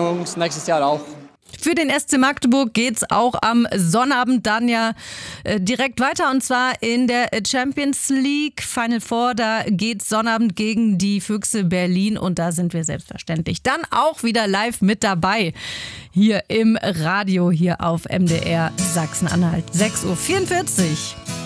und nächstes Jahr auch. Für den SC Magdeburg geht's auch am Sonnabend dann ja direkt weiter, und zwar in der Champions League Final Four. Da geht's Sonnabend gegen die Füchse Berlin und da sind wir selbstverständlich dann auch wieder live mit dabei. Hier im Radio, hier auf MDR Sachsen-Anhalt. 6:44 Uhr.